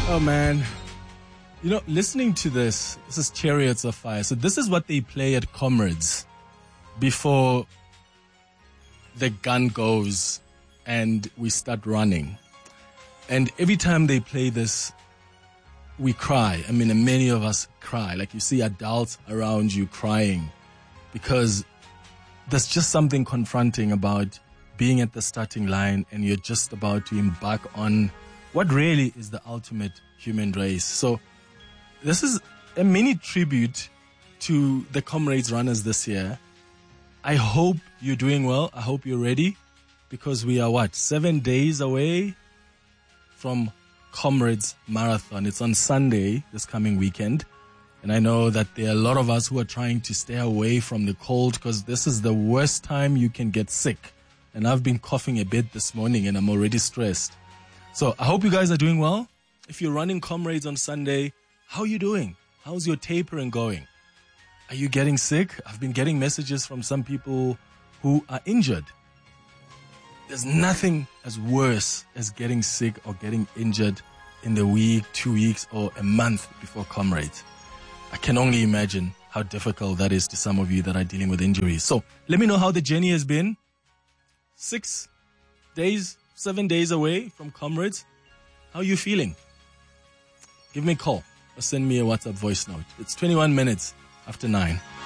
Oh, man. You know, listening to this is Chariots of Fire. So this is what they play at Comrades before the gun goes and we start running. And every time they play this, we cry. I mean, many of us cry. Like you see adults around you crying because there's just something confronting about being at the starting line and you're just about to embark on what really is the ultimate human race. So this is a mini tribute to the Comrades runners this year. I hope you're doing well. I hope you're ready because we are 7 days away from Comrades Marathon. It's on Sunday this coming weekend. And I know that there are a lot of us who are trying to stay away from the cold because this is the worst time you can get sick. And I've been coughing a bit this morning and I'm already stressed. So I hope you guys are doing well. If you're running Comrades on Sunday, how are you doing? How's your tapering going? Are you getting sick? I've been getting messages from some people who are injured. There's nothing as worse as getting sick or getting injured in the week, 2 weeks, or a month before Comrades. I can only imagine how difficult that is to some of you that are dealing with injuries. So let me know how the journey has been. 6 days, 7 days away from Comrades. How are you feeling? Give me a call or send me a WhatsApp voice note. It's 21 minutes after 9.